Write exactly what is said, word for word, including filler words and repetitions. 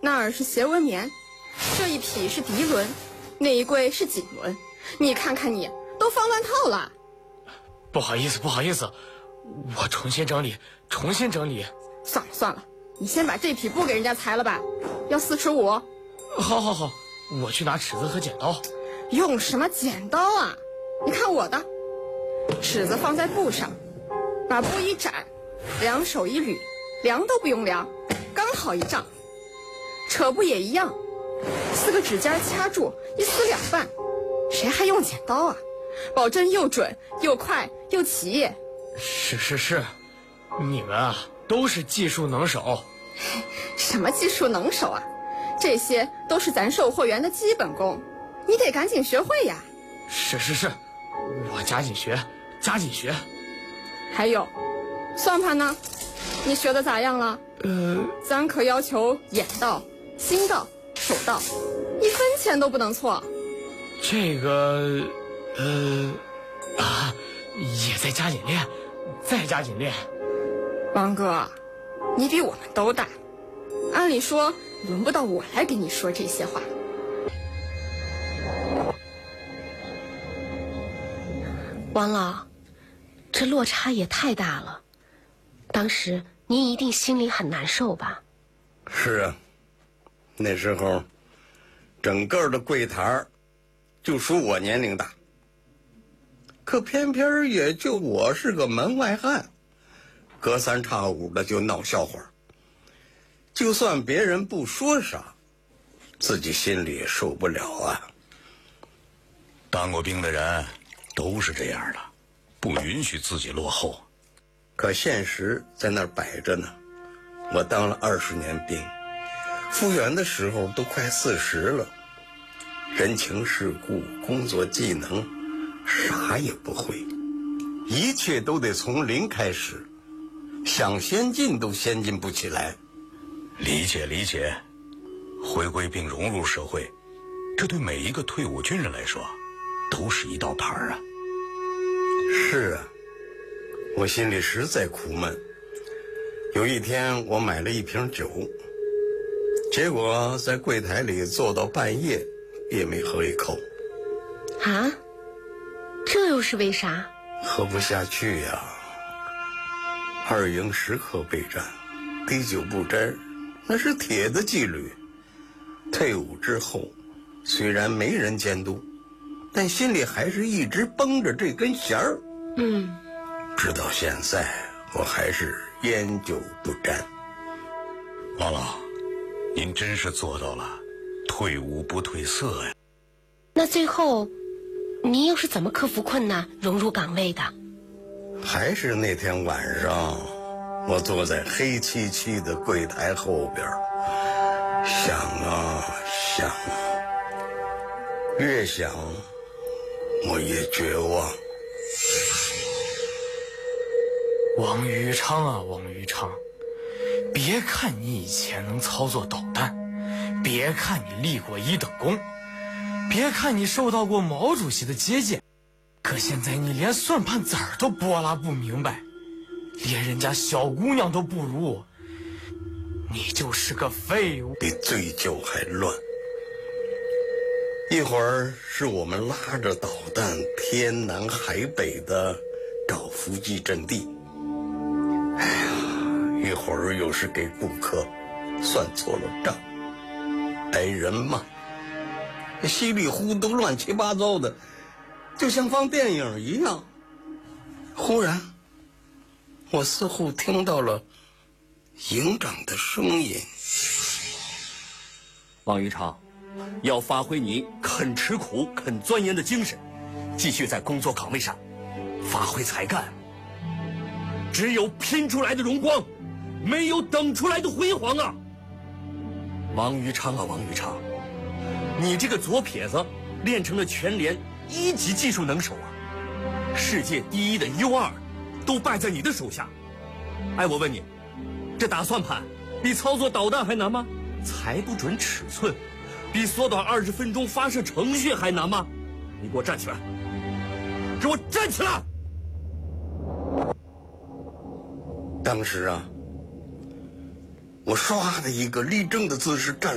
那儿是斜纹棉，这一匹是涤纶，那一柜是锦纶。你看看你，都放乱套了。 不好意思，不好意思，我重新整理，重新整理。 算了算了，你先把这匹布给人家裁了吧，要四尺五。 好好好，我去拿尺子和剪刀。 用什么剪刀啊？你看我的，尺子放在布上，把布一展，两手一捋，量都不用量，刚好一丈。扯布也一样，四个指尖掐住，一撕两半。谁还用剪刀啊？保证又准又快又齐。 是是是，你们啊都是技术能手。 什么技术能手啊？这些都是咱售货员的基本功，你得赶紧学会呀。 是是是，我加紧学，加紧学。 还有，算盘呢？你学的咋样了？ 呃， 咱可要求眼到、心到、手到，一分钱都不能错。 这个，呃，啊，也在加紧练，再加紧练。 王哥，你比我们都大，按理说轮不到我来给你说这些话。 王老，这落差也太大了，当时您一定心里很难受吧？ 是啊，那时候整个的柜台就属我年龄大，可偏偏也就我是个门外汉，隔三差五的就闹笑话。就算别人不说啥，自己心里也受不了啊。 当过兵的人都是这样的，不允许自己落后。 可现实在那儿摆着呢，我当了二十年兵，复员的时候都快四十了，人情世故、工作技能啥也不会，一切都得从零开始，想先进都先进不起来。 理解理解，回归并融入社会，这对每一个退伍军人来说都是一道坎儿啊。 是啊，我心里实在苦闷。有一天我买了一瓶酒，结果在柜台里坐到半夜也没喝一口。 啊？这又是为啥？ 喝不下去呀。二营时刻备战，滴酒不沾，那是铁的纪律。退伍之后，虽然没人监督，但心里还是一直绷着这根弦儿。 嗯， 直到现在，我还是烟酒不沾。 王老，您真是做到了退伍不褪色呀。 那最后您又是怎么克服困难融入岗位的？ 还是那天晚上，我坐在黑漆漆的柜台后边，想啊想啊，越想我越绝望。 王宇昌啊，王宇昌，别看你以前能操作导弹，别看你立过一等功，别看你受到过毛主席的接见，可现在你连算盘子儿都拨拉不明白，连人家小姑娘都不如，你就是个废物， 比醉酒还乱。一会儿是我们拉着导弹天南海北的找伏击阵地，哎呀，一会儿又是给顾客算错了账，挨人骂，稀里糊涂乱七八糟的，就像放电影一样。忽然我似乎听到了营长的声音： 王宇昌，要发挥你肯吃苦肯钻研的精神，继续在工作岗位上发挥才干。只有拼出来的荣光，没有等出来的辉煌啊！王宇昌啊，王宇昌，你这个左撇子练成了全连一级技术能手啊！世界第一的 U 二都败在你的手下。哎，我问你，这打算盘比操作导弹还难吗？猜不准尺寸比缩短二十分钟发射程序还难吗？你给我站起来！给我站起来！ 当时啊，我唰的一个立正的姿势站